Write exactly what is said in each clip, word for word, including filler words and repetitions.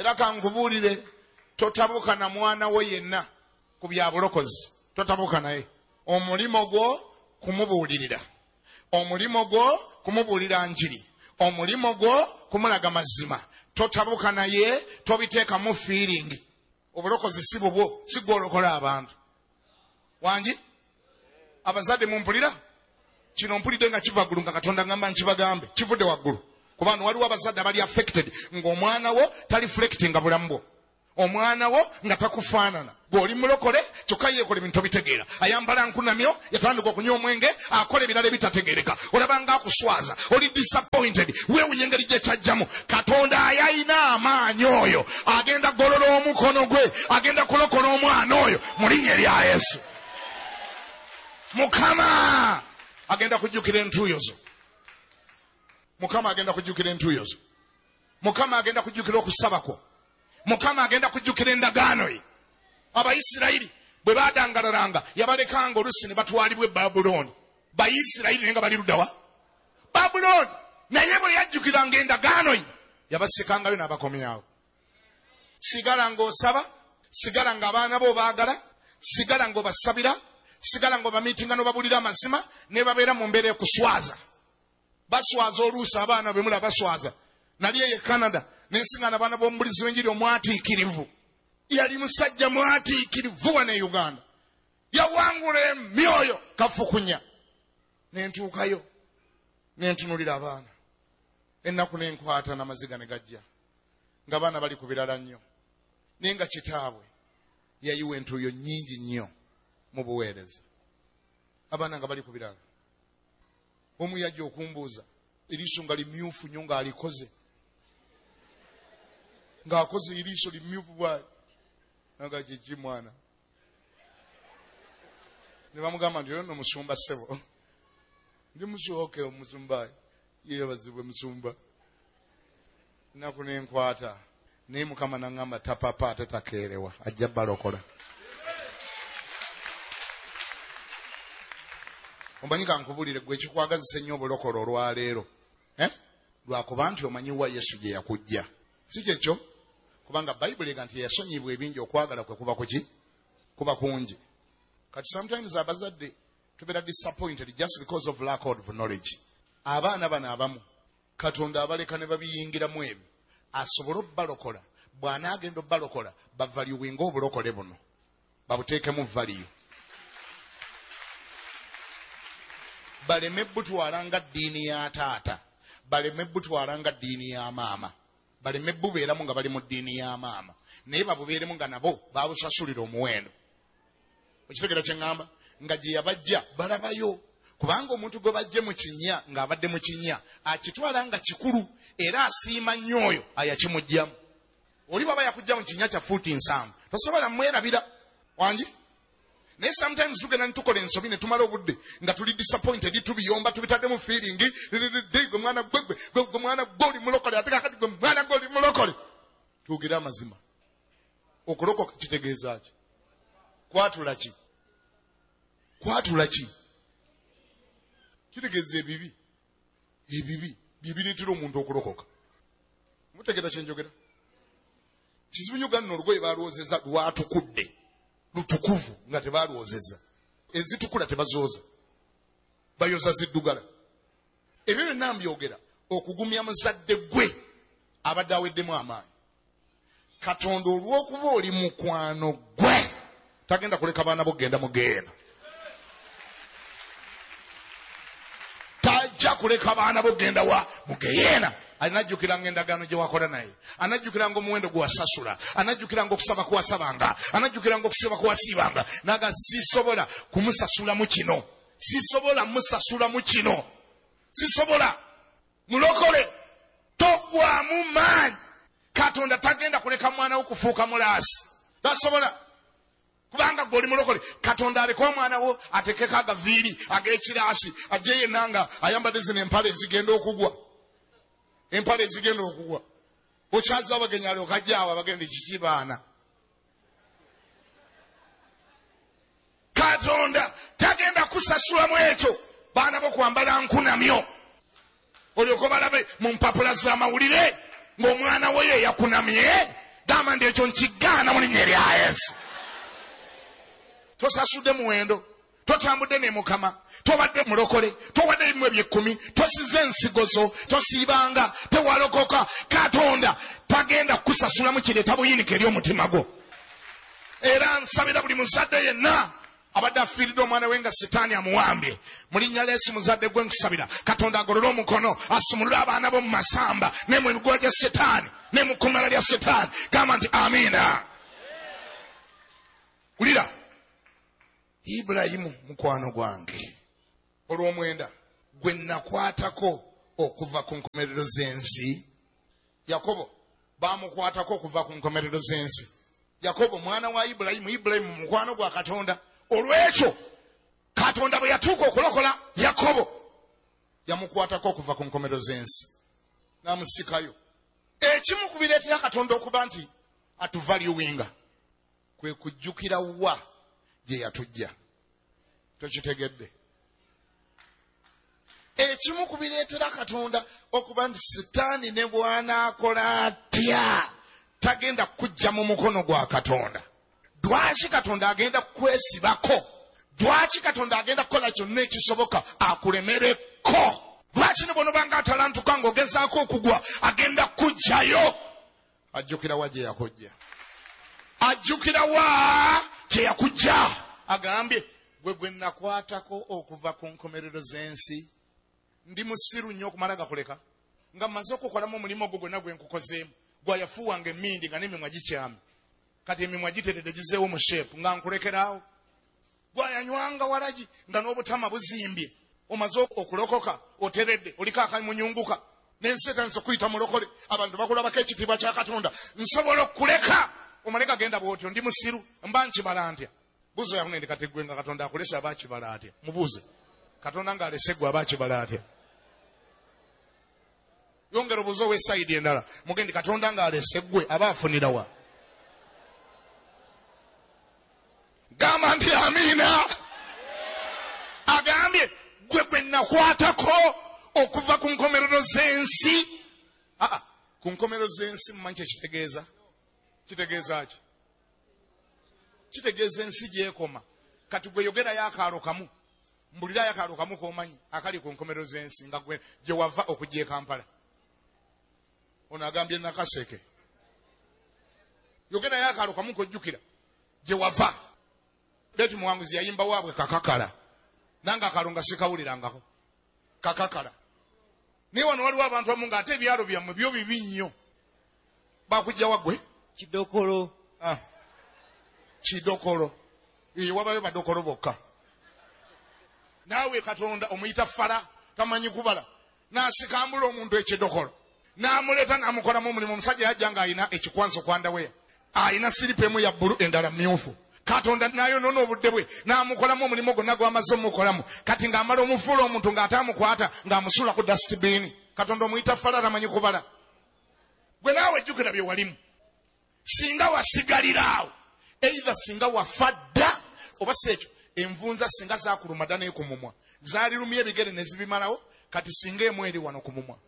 era kankubuulire totabuka na mwana we yenna ku bya bulokozi. Totabuka naye. Omulimo gwo kumubuulirira, omulimo gwo kumubuulira njiri, omulimo gwo kumulaga mazima. Totabuka naye, tobiteeka mu feeling. Obulokozi si bubwo, si gwolokola abantu. Wangi abazadde mumpulira? Kino mpulidde nga kiva ggulu nga Katonda ngamba nkibagambe, kivudde waggulu. Kubanga waliwo abazadde abali affected ng'omwana wo tali reflecting nga bulamu bwo, omwana wo nga takufaanana. Gw'oli mulokole kyokka yeekola ebintu bitegeera. Ayambala nkunamyo, yatandika okunywa omwenge, akola ebirala ebitategeereka. Olaba nga akuswaza, oli disappointed, weewunya engeri gye kyajjamu. Katonda ayayina amaanyi oyo agenda golola omukono gwe, agenda kulokola omwana oyo mu linnya erya Yesu. Mukama agenda kujjukira entuuyo zo. Mukama agenda kujjukira entuuyo zo. Mukama agenda kujjukira okusaba kwo. Mukama agenda kujjukira endagaano ye. Abayisirayiri bwe baadangalalanga yabalekanga oluusi ne batwalibwa e Babuloni. Bayisirayiri naye nga bali ludda wa? Babuloni. Naye bwe yajjukiranga endagaano ye yabasekangayo n'abakomyawo. Sigala ng'osaba, sigala ng'abaana bo baagala, sigala ng'obasabira, sigala ng'obamiitinga n'obabuulira amazima, ne babeera mu mbeera ekuswaza. Baswaza oluusi abaana be mula baswaza. Nali eyo e Canada n'ensiŋŋaana abaana b'omubulizi w'enjiri omwatiikirivu. Yali musajja mwatiikirivu wano e Uganda. Yawangula emyoyo kafukunya. Nentuukayo nentunulira abaana. Ennaku n'enkwata n'amaziga ne gajja. Ng'abaana bali ku birala nnyo. Naye nga kitaabwe yayiwa entuuyo nnyingi nnyo mu buweereza. Abaana nga bali ku birala. Omu yajja okumbuuza eriiso nga limyufu nnyo ng'alikoze. Ng'akoze eriiso limyufu bw'ali. Naga kiki mwana? Ne bamugamba nti ono musumba ssebo. Ndi musooke omusumba. Yeebazibwe musumba. Ennaku n'enkwata. Naye Mukama n'aŋŋamba tapapa ate takeerewa. Ajja balokola. Omanyi kankubuulire gwe ekikwagazisa ennyo obulokole olwaleero. Eh? Lwakuba nti omanyi wa Yesu gye yakujja. Si kyekyo? Kubanga Bayibuli ega nti yasonyibwa ebingi okwagala kwe kuba kuki? Kuba kungi. Kati sometimes abazadde tubeera disappointed just because of lack of knowledge. Abaana bano abamu Katonda abaleka ne babiyingiramu ebyo asobole obbalokola. Bw'anaagenda obbalokola bavaluwinga obulokole buno babuteekemu valiyu. Baleme butwala nga ddiini ya taata, baleme butwala nga ddiini ya maama, baleme bubeeramu nga bali mu ddiini ya maama, naye babubeeremu nga nabo babusasulira omuwendo. Okitegera kye ŋŋamba? Nga gye yabajja balabayo. Kubanga omuntu gwe bajje mu kinnya ng'abadde mu kinnya akitwala nga kikulu era asiima nnyo oyo ayakimugjamu. Oli bw'aba yakujja mu kinnya kya fuuti nsanvu tosobola mwerabira. Wangi? Naye sometimes tugenda ne tukola ensobi ne tumala obudde nga tuli disappointed, tubiyomba tubitadde mu feeling. Gwe mwana gwe gwe mwana gwe oli mulokole ate kakati gwe mwana gwe oli mulokole. Tugira amazima. Okulokoka kitegeeza ki? Kwatula ki? Kwatula ki? Kitegeeza ebibi. Ebibi bibireetera omuntu okulokoka. Mutegeera kye njogera? Kizibu nnyo gano olugoye baalwozeza lwatukudde. Lutukuvu nga tebalwozeza. Ezitukula tebazooza. Bayoza ziddugala. Ebyo byonna mbyogera okugumya muzadde gwe abadde aweddemu amaanyi. Katonda olw'okuba oli mukwano gwe tagenda kuleka baana bo genda mugeena. Tajja kuleka baana bo genda wa mugeena. Anajjukiranga endagaano gye wakola naye, anajjukiranga omuwendo gwe wasasula, anajjukiranga okusaba kwe wasabanga, anajjukiranga okusiba kwe wasiibanga. Naga sisobola kumusasula mu kino, sisobola musasula mu kino, sisobola. Mulokole togwamu maanyi. Katonda tagenda kuleka mwana wo kufuuka mulaasi. Tasobola. Kubanga gwe oli mulokole. Katonda aleka omwana wo atekeko agaviiri ag'ekiraasi ajje yenna ayambadde zino empale ezigenda okugwa. Empale ezigenda okugwa. Okyaza abagenyi ali okajjaawo abagende kiki baana. Katonda tagenda kusasulamu ekyo baana bo kwambala nkunamyo. Olyoka balabe mu mpapula z'amawulire ng'omwana we ye yakunamye gamba ndi ekyo nkigaana mu linnya erya Yesu. Tosasudde muwendo, totambudde ne Mukama, tobadde mulokole, towadde ebimu eby'ekkumi, tosize ensigo zo, tosiibanga, tewalokoka. Katonda tagenda kukusasulamu kireeta buyinike eri omutima gwo. Era nsabira buli muzadde yenna abadde afiiridde omwana we nga Setaani amuwambye, mu linnya lya Yesu muzadde gwe nkusabira Katonda agolole omukono asumulule abaana bo mu masamba ne mu miguwa gya Setaani ne mu kkomera lya Setaani. Gamba nti amiina. Wulira, Ibulayimu mukwano gwange olw'omwenda gwe nakwatako okuva ku nkomerero z'ensi. Yakobo baamukwatako okuva ku nkomerero z'ensi. Yakobo mwana wa Ibulayimu, Ibulayimu mukwano gwa Katonda. Olw'ekyo Katonda bwe yatuuka okulokola Yakobo yamukwatako okuva ku nkomerero z'ensi n'amusikayo. Ekimu ku bireetera Katonda okuba nti atuvaluwinga kwe kujjukira wa gye yatujja. Tokitegedde? Ekimu ku bireetera Katonda okuba nti Setaani ne bw'anaakola atya tagenda kujja mu mukono gwa Katonda. Lwaki Katonda agenda kwesibako? Lwaki Katonda agenda kukola kyonna ekisoboka akulemereko? Lwaki ne bw'onobanga atalantuka ng'ogezaako okugwa agenda kujjayo? Ajjukira wa gye yakujja. Ajjukira wa gye yakujja. Agambye gwe gwe nakwatako okuva ku nkomerero z'ensi. Ndi musiru nnyo okumala gakuleka nga mmaze okukolamu omulimu ogwo gwonna gwe nkukozeemu. Gwayafuuwanga emmindi nga n'emimwa gikyama. Kati emimwa giteredde gizeewo mu sheepu nga nkulekeraawo. Gwayanywanga walagi nga n'obutama buzimbye. Omaze okulokoka oteredde oliko akamunyunguka. N'enseta nso kuyita mulokole. Abantu bakulabako ekitiibwa kya Katonda. Nsobola okukuleka. Omaleka genda bw'otyo ndi musiru mba nkibala ntya. Buuza yakunendi kati ggwe nga Katonda akulese aba akibala atya. Mubuuze. Katonda ng'alese ggwe aba akibala atya. Yongera obuuza ow'essayidi endala. Mugendi Katonda ng'alese ggwe aba afunira wa? Gamba nti amiina. Agambye gwe gwe nakwatako okuva ku nkomerero z'ensi. Aa, ku nkomerero z'ensi mumanyi kye kitegeeza? Kitegeeza ki? Kitegeeza ensi gy'ekoma. Kati gwe yogerayo akaalo kamu. Mbulirayo akaalo kamu k'omanyi akali ku nkomerero z'ensi nga gwe gye wava okujja e Kampala. Ono agambye Nakaseke. Yogerayo akaalo kamu k'ojjukira gye wava. Beti muwanguzi yayimba waabwe kakakala. Nanga akaalo nga sikawulirangako. Kakakala. Naye wano waliwo abantu abamu ng'ate ebyalo byammwe byo bibi nnyo. Bakujja waggwe? Kidokolo. Ah. Kidokolo. Eyo wabayo badokolo bokka. Naawe Katonda omuyita Fala tamanyi kubala. N'asikambula omuntu ekidokolo. N'amuleeta n'amukolamu omulimu. Omusajja yajja ng'alina ekikwanso ku underwear. Alina siripa emu ya bbulu endala mmyufu. Katonda n'ayonoona obudde bwe n'amukolamu omulimu gwonna gw'amaze omukolamu. Kati ng'amala omufuula omuntu ng'ataamukwata ng'amusuula ku dustbin. Katonda omuyita Fala tamanyi kubala. Gwe naawe jjukira bye walimu. Singa wasigalira awo, either singa wafa dda oba si ekyo envunza singa zaakuluma dda naye ku mumwa zaalirumya ebigere ne zibimalawo, kati singa emu eri wano ku mumwa.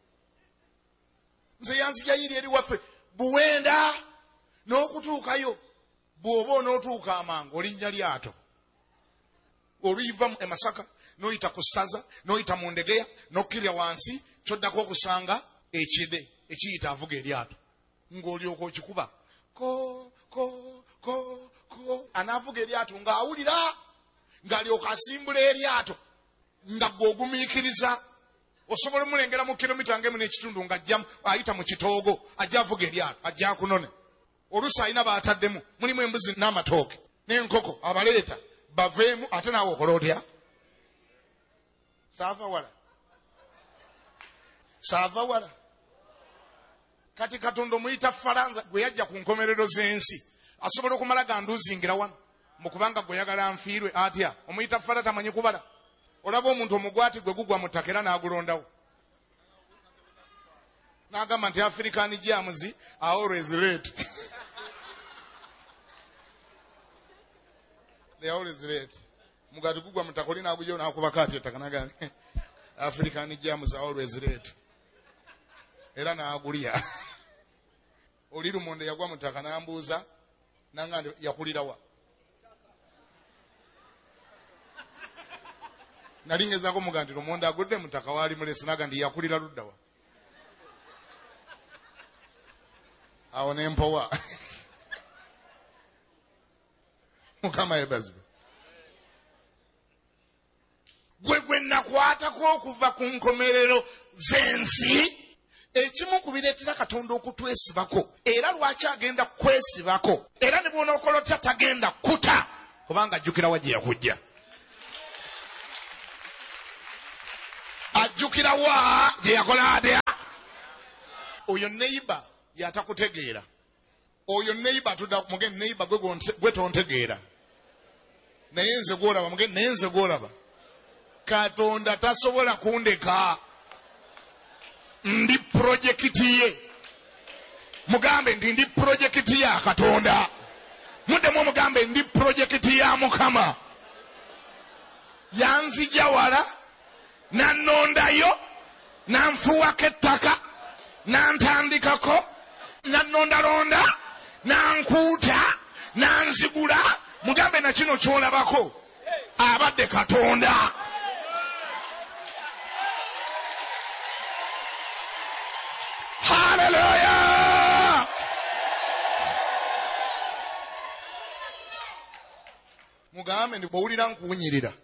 Nze yanzija yiri eri waffe Buwenda n'okutuukayo bw'oba onootuuka amangu olinnya lyato oluyiva e Masaka n'oyita ku Ssaza n'oyita mu Ndegeya n'okkirira wansi ky'oddako okusanga ekide ekiyita avuga eryato ng'olyoka okikuba ko ko ko ko anaavuga eryato ng'awulira ng'alyoka asimbula eryato nga gw'ogumiikiriza. Osobola omulengera mu kilomita ng'emu n'ekitundu ng'ajja ayita mu kitoogo ajja avuga eryato ajja akunone. Oluusi alina baataddemu mulimu embuzi n'amatooke n'enkoko abaleeta baveemu ate naawe okola otya? Saava wala. Saava wala. Kati Katonda omuyita Fala gwe yajja ku nkomerero z'ensi asobola okumala ganduuzingira wano mu kubanga gwe yagala nfiirwe atya. Omuyita Fala tamanyi kubala. Olaba omuntu omugwati gwe gugwa mu ttaka era n'agulondawo. N'agamba nti African jams are always late. They are always late. Mugati gugwa mu ttaka oli n'agujjawo n'akubako atyo ettaka n'agamba African jams are always late. Era n'agulya. oli Lumonde yagwa mu ttaka n'ambuuza nanga yakulirawa. Nali ngezaako muga nti Lumonde agudde mu ttaka waali mulesi naga ndi yakulira luddawa. Awo ne mpowa. Mukama yebazibwe. Gwe gwe nakwatako okuva ku nkomerero z'ensi. Ekimu ku bireetera Katonda okutwesibako era lwaki agenda kwesibako era ne bw'onookola otya tagenda kuta kubanga ajjukira wa gye yakujja. Ajjukira wa gye yakola adya. Oyo neiba yatakutegeera. Oyo neiba tudda mugen neiba gwe tontegeera. Naye nze gw'olaba mugen naye nze gw'olaba. Katonda tasobola kundeka. Ndi projekiti ye. Mugambe ndi ndi projekiti ya Katonda. Muddemu mugambe ndi projekiti ya Mukama. Yanzija wala nannondayo nanfuwako ettaka nantandikako nannondalonda nankuuta nanzigula. Mugambe na kino ky'olabako abadde Katonda. Hallelujah. Mugambe ndi bw'owulira nkuwunyirira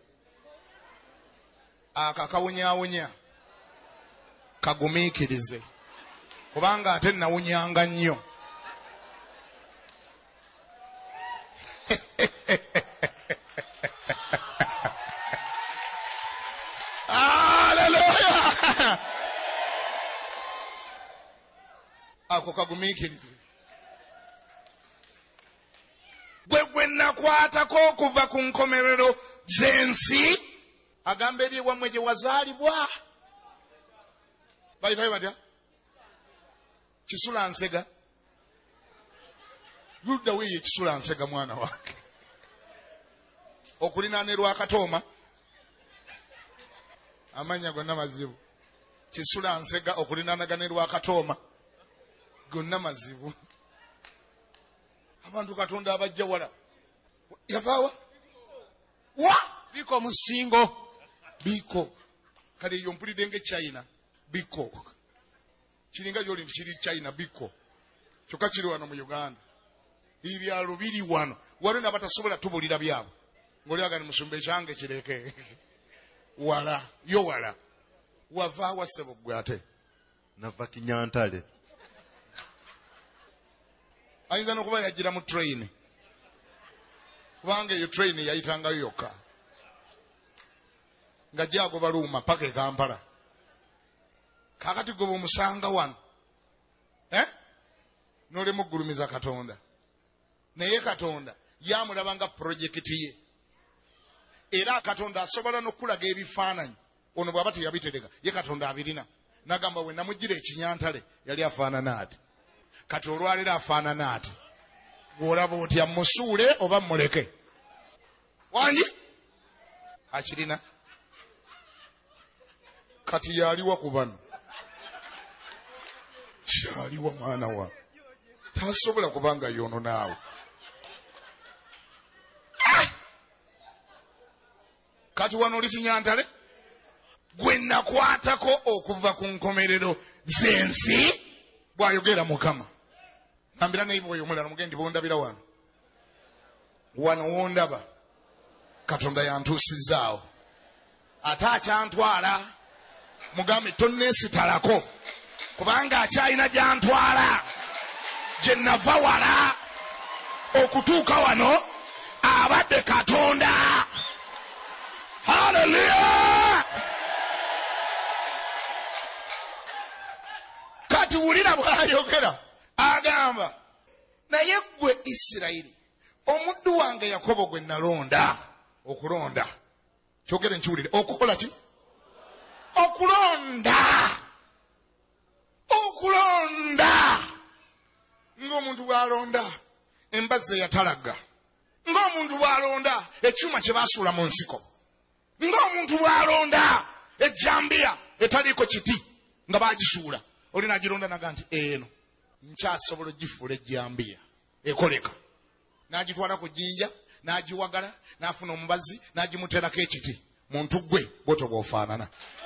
akakawunyawunya kagumiikirize kubanga ate nawunyanga nnyo. Hallelujah. Ako kagumiikirize. Gwe gwe nakwatako okuva ku nkomerero z'ensi. Agamba eri ewammwe gye wazaalibwa. Bayitayo batya? Kisula Nsega. Ludda weeye Kisula Nsega mwana wange. Okulinaana Lwakatooma. Amanya gonna mazibu. Kisula Nsega okulinaanagana Lwakatooma. Gonna mazibu. Abantu Katonda abajja wala. Yavaawa? Wa? Biko musingo. Biko. Kale eyo mpulidde nge China. Biko. Kiringa gy'oli nti kiri China. Biko. Kyokka kiri wano mu Uganda. Ebyalo biri wano. Waliwo n'abatasobola tubulira byabo. Ng'olyaga ni musumba ekyange kireke. Wala. Yo wala. Wavaawa ssebo ggwe ate? Nava Kinyantale. Ayinza n'okuba yajjira mu train. Kubanga eyo train yayitangayo yokka. Nga jaago baluuma paka e Kampala. Kakati gwe bw'omusanga wano. Eh? N'olemu oggulumiza Katonda. Naye Katonda yamulabanga projekiti ye. Era Katonda asobola n'okulaga ebifaananyi. Ono bw'aba teyabitereka. Ye Katonda abirina. N'agamba we namujjira ekinyantale yali afaanana ati. Kati olwaliro afaanana ati. Gw'olaba otya musuule oba muleke. Wangi? Akirina. Kati yaliwa ku bano. Kyaliwa mwana wa. Tasobola kubanga yono naawe. Kati wano oli Kinyantale? Gwe nakwatako okuva ku nkomerero z'ensi bw'ayogera Mukama. Nambira neiba oyo omulala mugendi bondabira wano. Wano wondaba. Katonda yantuusizaawo. Ate akyantwala. Mugambe tonneesitalako. Kubanga akyalina gy'antwala. Gye nava wala. Okutuuka wano abadde Katonda. Hallelujah. Kati wulira bw'ayogera. Agamba naye ggwe Isirayiri omuddu wange Yakobo gwe nalonda. Okulonda kyogere nkiwulire. Okukola ki? Okulonda. Okulonda. Ng'omuntu bw'alonda embazzi eyatalaga. Ng'omuntu bw'alonda ekyuma kye baasuula mu nsiko. Ng'omuntu bw'alonda ejjambiya etaliiko kiti nga baagisuula. Oli n'agironda naga nti eno nkyasobola gifuula ejjambiya ekoleka. N'agitwala ku jjinja n'agiwagala n'afuna omubazi n'agimuterako ekiti. Muntu gwe bw'otyo bw'ofaanana.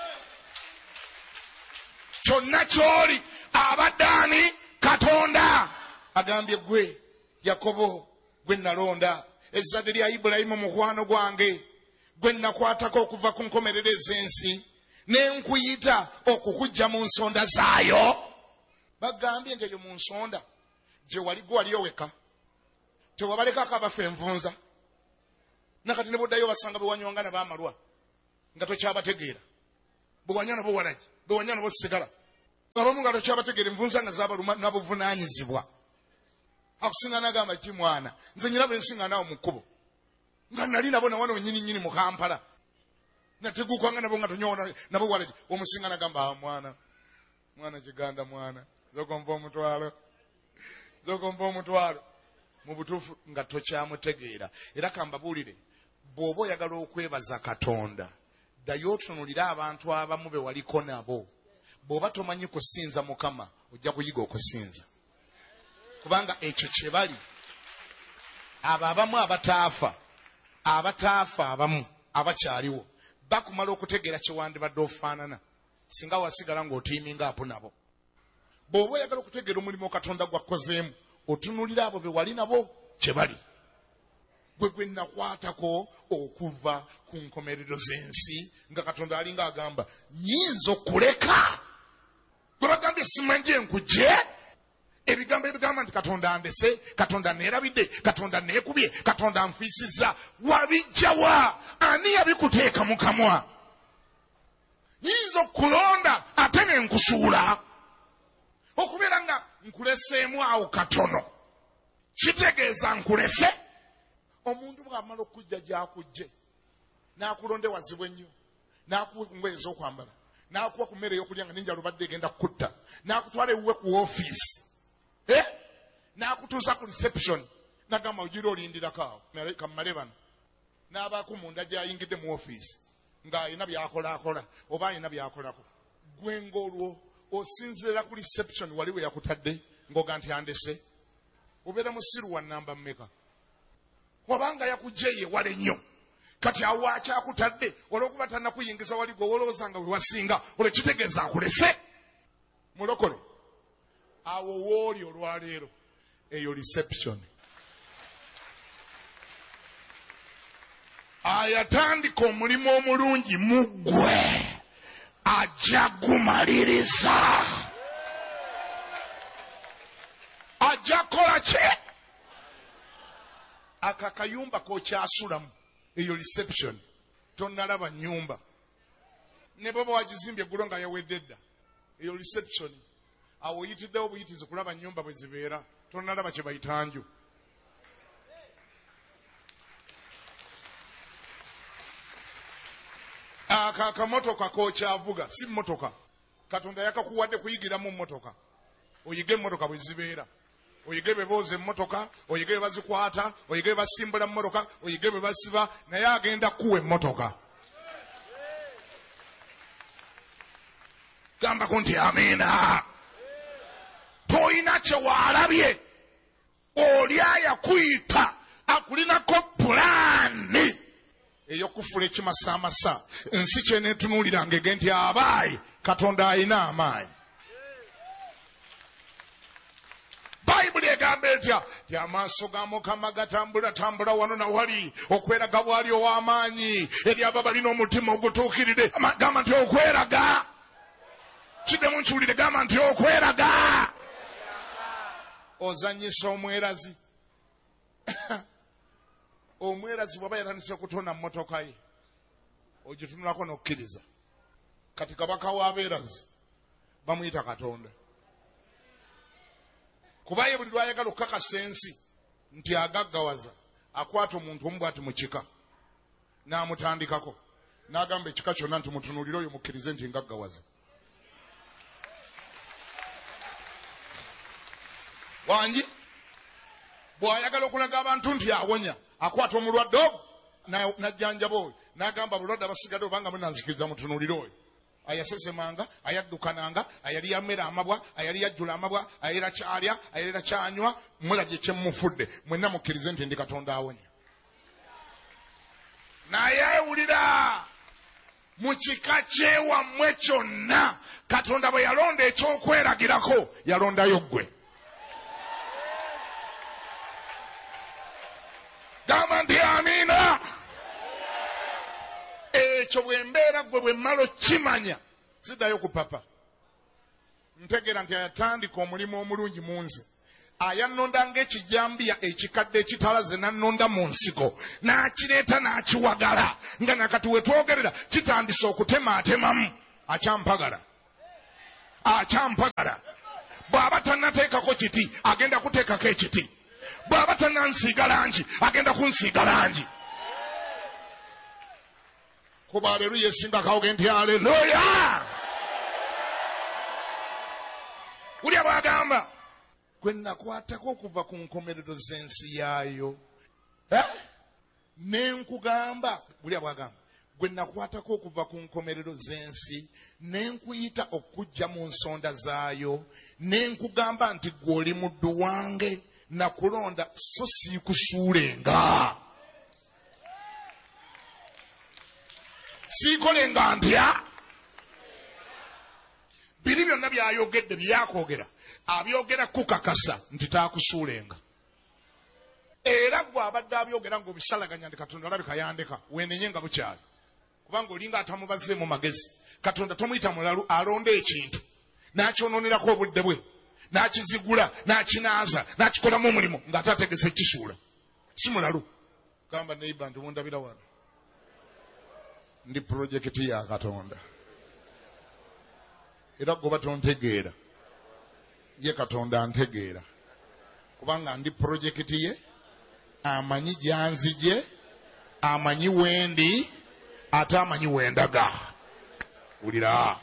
Kyonna ky'oli abadde ani? Katonda. Agambye gwe Yakobo gwe nalonda, ezzadde lya Ibulayimu mukwano gwange, gwe nakwatako okuva ku nkomerero ez'ensi, ne nkuyita okukuggya mu nsonda zaayo. Bagambye nti eyo mu nsonda gye wali gwe waliyo weka, tewabalekako abafa envunza. Nakati ne buddayo basanga bewanyonga n'abaamalwa nga tokyabategeera, bewanya nabo walagi, bewanya nabo sigala, abamu nga tokyabategeera envunza nga zaabaluma n'abuvunaanyizibwa. Akusinga n'agamba ki mwana, nze nyiraba ensinga naawe mu kkubo, nga nali nabo nawano nyini nyini mu Kampala, nategukwanga nabo nga tonyoona nabo walagi. Omusinga n'agamba ah mwana, mwana kiganda mwana, zokompa omutwalo, zokompa omutwalo. Mu butuufu nga tokyamutegeera. Era kambabuulire, bw'oba oyagala okwebaza Katonda, ddayo otunulire abantu abamu be waliko nabo. Bw'oba tomanyi kusinza Mukama, ojja kuyiga okusinza. Kubanga ekyo kye bali. Abo abamu abataafa, abataafa abamu abakyaliwo, bakumala okutegeera kye wandibadde ofaanana singa wasigala ng'otiiminga apo nabo. Bw'oba oyagala okutegeera omulimu Katonda gw'akozeemu, otunulira abo be wali nabo kye bali. Gwe gwe nakwatako okuva ku nkomerero z'ensi, nga Katonda alinga agamba nyinza okuleka. Gwe bagambye simanje nkujje, ebigambo ebigamba nti Katonda andese, Katonda neerabidde, Katonda neekubye, Katonda anfiisizza, wabijjawa? Ani yabikuteeka mu kamwa? Nyinza okulonda ate ne nkusuula. Okubeera nga nkuleseemu awo katono, kitegeeza nkulese. Omuntu bw'amala okujja gy'akujje, n'akulonde wazibu ennyo, n'akuwa engoye ez'okwambala, n'akuwa ku mmere ey'okulya nga ninja lubadde egenda kukutta, n'akutwala ewuwe ku woofiisi, eh? N'akutuusa ku reception, n'agamba ogira olindirako awo kammale bano. N'abaako munda gy'ayingidde mu woofiisi ng'alina by'akolaakola oba alina by'akolako. Gwe ng'olwo osinzira ku reception wali we yakutadde ng'oga nti andese, obeera musiru wa nnamba mmeka? Wabanga yakujje ye wale nnyo, kati awo akyakutadde olw'okuba tannakuyingiza wali gwe wolowooza nga we wasinga, olwo kitegeeza akulese. Mulokole awo wooli olwaleero, eyo reception. Ayatandika omulimu omulungi mu ggwe ajja gumaliriza. Ajja kola ki? Aka kayumba k'okyasulamu, eyo reception. Tonnalaba nnyumba. Ne baba wagizimbye eggulo nga yawedde dda, eyo reception. Awo oyitiddewo buyitizi kulaba nnyumba bwe zibeera, tonnalaba kye bayita nju. Aka akamotoka k'okyavuga si mmotoka. Katonda yakakuwadde kuyigiramu mmotoka. Oyige emmotoka bwe zibeera. Oyige bwe booza emmotoka, oyige bwe bazikwata, oyige bwe basimbula mmotoka, oyige bwe basiba, naye agenda kuwa emmotoka. Gambako nti amiina. Toyina kye waalabye. Oli ayakuyita akulinako pulaani ey'okufula ekimasaamasa. Ensi kyeneetunuuliranga ege nti abaayi Katonda alina amaanyi. Bayibuli egamba etya? Ti amaaso ga Mukama gatambula tambula wano na wali, okweraga bwali ow'amaanyi eri abo balina omutima ogutuukirire. Gamba nti okweraga. Kiddemu nkiwulire, gamba nti okweraga. Ozanyisa omwerazi. Omwerazi bw'aba yatandise okutonda mmotoka ye, ogitunulako n'okkiriza. Kati kabaka w'abeerazi bamuyita Katonda. Kuba ye buli lwayagala okukakasa ensi nti agaggawaza, akwata omuntu omu bw'ati mu kika n'amutandikako, n'agamba ekika kyonna nti mutunuulire oyo mukkirize nti ngaggawaza. Wangi bw'ayagala okulaga abantu nti awonya, akwata omulwadde ogwo n'ajjanjaba oyo, n'agamba bulwadde abasigadde obanga munanzikiriza mutunuulire oyo. ayasesemanga, ayaddukananga, ayali yamera amabwa, ayali yajjula amabwa, ayera kyalya, ayera kyanywa, mulabye kye mufudde. Mwenna mukkirize nti ndi Katonda awonya. Naye wulira mu kika kyewammwe kyonna Katonda bwe yalonda ekyokweragirako yalondayo ggwe. Gamba nti amiina. Ekyo bwe mbeera ggwe bwe mmalo kimanya siddayo ku papa. Ntegeera nti ayatandika omulimu omulungi mu nze. Ayannonda ng'ekijambiya ekikadde ekitalaze n'annonda mu nsigo n'akireeta n'akiwagala nga nakati we twogerera kitandise okutemaatemamu. Akyampagala, akyampagala. Bw'aba tannateekako kiti agenda kuteekako ekiti. Bw'aba tannansiiga langi agenda kunsiiga langi. Kuba aleluya esinga kawoge nti aleluya. Ulya bw'agamba gwe nakwatako okuva ku nkomerero z'ensi yaayo. Eh? Ne nkugamba, ulya bw'agamba gwe nakwatako okuva ku nkomerero z'ensi ne nkuyita okujja mu nsonda zaayo, ne nkugamba nti gwe oli muddu wange, nakulonda so siikusuulenga. Siikolenga ntya? Biri byonna byayogedde byakwogera abyogera kukakasa nti taakusuulenga. Era gwe abadde abyogera ng'obisalaganya nti Katonda alabika yandeka weenenye nga bukyali. Kubanga olinga atamubazeemu magezi. Katonda tomuyita mulalu alonda ekintu n'akyonoonerako obudde bwe n'akizigula n'akinaaza n'akikolamu omulimu ng'ate ategese ekisuula. Si mulalu. Gamba neiba nti mundabira wano ndi projekiti ya Katonda. Era goba tontegeera ye Katonda antegeera kubanga ndi projekiti ye, amanyi gyanzije, amanyi wendi, ate amanyi wendaga. Wulira,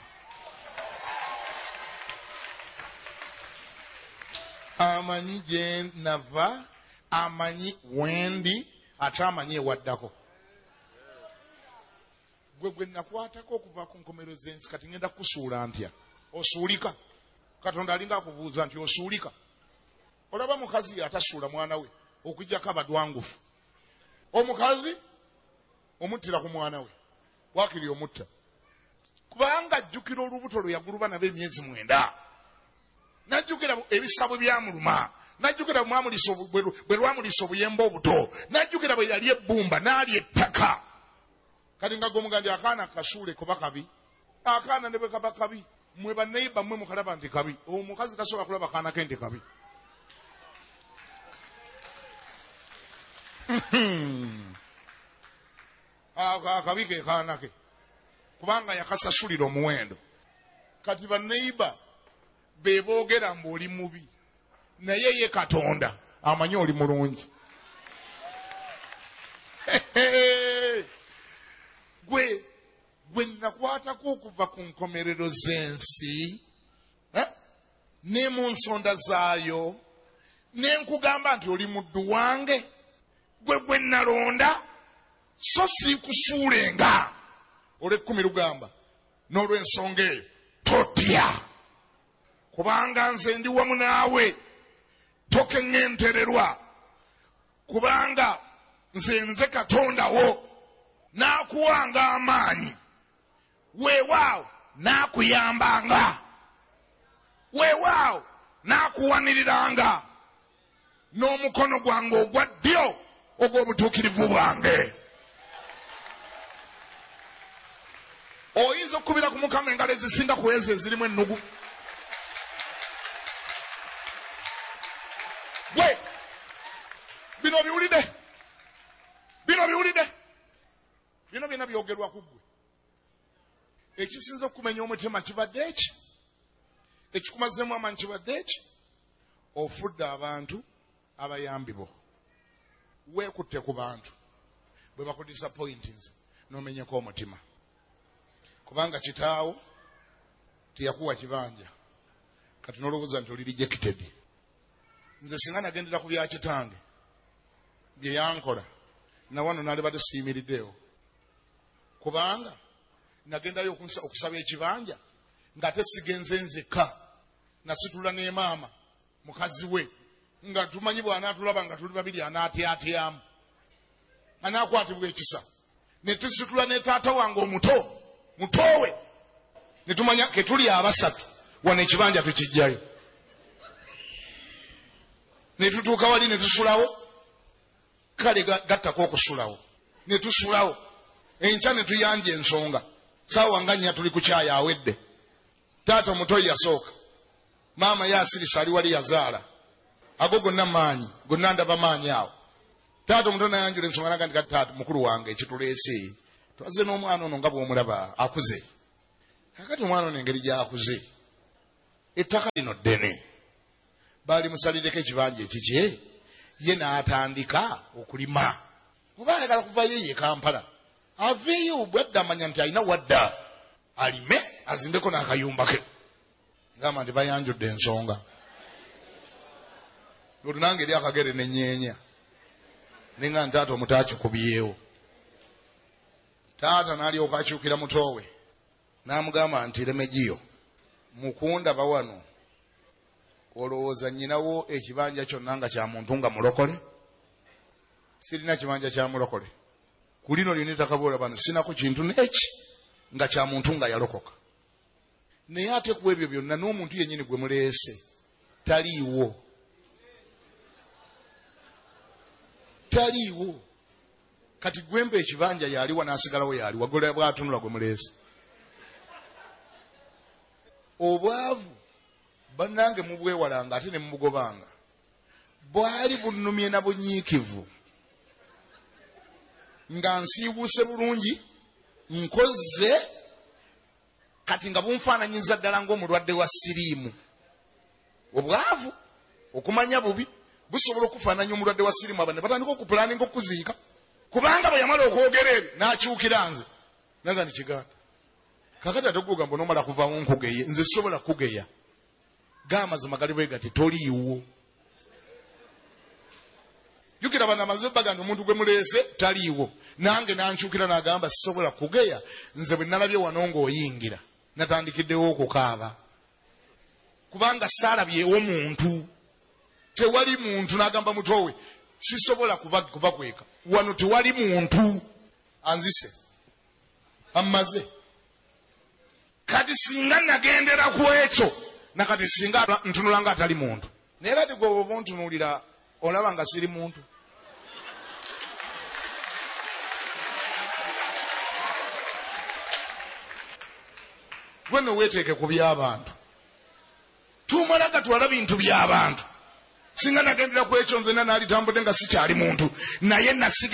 amanyi gye nava, amanyi wendi, ate amanyi ewaddako. Gwe gwe nakwatako okuva ku nkomero z'ensi kati ngenda kusuula ntya? Osuulika? Katonda alinga akubuuza nti osuulika? Olaba mukazi atasuula mwana we okujjako abadwangufu. Omukazi omuttira ku mwana we waakiri omutta. Kubanga ajjukira olubuto lwe yaguluba nabo emyezi mwenda. Najjukira ebisabo byamuluma. Najjukira bwe lwamulisa obuyembe obuto. Najjukira bwe yali ebbumba n'ali ettaka. Kati nga gomugandi akaana kasuule kuba kabi. Akaana ne bwe kaba kabi. Mwe banneiba mmwe mukalaba nti kabi. Omukazi tasobola kulaba kaana ke nti kabi. Akabi ke kaana ke. Kubanga yakasasulira omuwendo. Kati banneiba be boogera mbu oli mubi. Naye ye Katonda amanyi oli mulungi. Gwe gwe nakwatako okuva ku nkomerero z'ensi eh? ne mu nsonda zaayo ne nkugamba nti oli muddu wange, gwe gwe nalonda so siikusuulenga. Olw'ekkumi lugamba n'olw'ensonga eyo totya kubanga nze ndi wamu naawe, tokeŋŋentererwa kubanga nze nze Katonda wo. N'akuwanga amaanyi, weewaawo n'akuyambanga, weewaawo n'akuwaniriranga n'omukono gwange ogwa ddyo ogw'obutuukirivu bwange. Oyinza okukubira ku Mukama engalo ezisinga ku ezo ezirimu ennugu. Gwe bino biwulidde, bino biwulidde. Bino byonna byogerwa ku ggwe. Ekisinza okumenya omutima kibadde eki? Ekikumazeemu amaanyi kibadde eki? Ofudde abantu abayambi bo. Weekutte ku bantu bwe bakudisappointinze n'omenyeko omutima. Kubanga kitaawo teyakuwa kibanja. Kati n'olowooza nti oli rejected. Nze singa nagendera ku bya kitange bye yankola, na wano naali badde siyimiriddeewo. Kubanga nagendayo okusaba ekibanja nga tesigenze nzekka nasitula ne maama mukazi we nga tumanyi bw'anaatulaba nga tuli babiri anaatyaatyamu anaakwatibwa ekisa ne tusitula ne taata wange omuto mutowe ne tumanya ke tuli abasatu wano ekibanja tukijjayo ne tutuuka wali ne tusulawo kale gattako okusulawo ne tusulawo enkya ne tuyanja ensonga saawa nga nnya tuli ku kyaya awedde taata omuto yasooka maama yaasirisa ali wali yazaala ago gonna maanyi gonna ndaba maanyi awo taata omuto nayanjula ensonga naga ndika taata mukulu wange ekituleese twaze n'omwana ono nga bw'omulaba akuze kakati omwana ono engeri gy'akuze ettaka lino ddene baali musalireko ekibanja ekikye ye n'atandika okulima oba ayagala kuvayo ye Kampala aveeyo bwadda amanya nti alina wadda alime azimbeko n'akayumba ke ngamba nti bayanjudde ensonga olunange eri akagere nenyeenya nenga nti taata omuto akikubyewo taata n'alyoka akyukira mutowe n'amugamba nti Remegiyo mukundaba wano olowooza nnyinawo ekibanja kyonna nga kya muntu nga mulokole sirina kibanja kya mulokole ku lino lyonna ettaka bw'olaba bano sinako kintu neki nga kya muntu nga yalokoka naye ate ku ebyo byonna n'omuntu yennyini gwe muleese taliiwo taliiwo kati gwemba ekibanja yaliwa n'asigalawo yaliwa gwe bwatunula gwe muleese obwavu bannange mubwewalanga ate ne mubugobanga bwali bunnumye na bunyiikivu nga nsiibuuse bulungi nkoze kati nga bunfaananyiza ddala ng'omulwadde wa siriimu obwavu okumanya bubi busobola okufaananya omulwadde wa siriimu aba ne batandika okupulaaninga okuziika kubanga bwe yamala okwogera ebyo n'akyukira nze naga ni kiganda kakati ate okugamba onoomala kuvaamu nkugeye nze sisobola kugeya gaamazima gali bwe gati toliiwo jukira bana mazebba gano omuntu gwe muleese taliiwo nange nankyukira n'agamba sisobola kugeya nze bwe nalabye wano ng'oyingira natandikiddewo okukaaba kubanga saalabyewo muntu tewali muntu n'agamba mutowe sisobola kubakweka wano tewali muntu anzise ammaze kati singa nagendera ku ekyo nakati singa ntunula nga atali muntu naye kati gwe oba ontunuulira olaba nga siri muntu gwe noweeteeke ku by'abantu tumala gatwala bintu by'abantu singa nagendera ku ekyo nzena naalitambudde nga sikyali muntu naye nasiga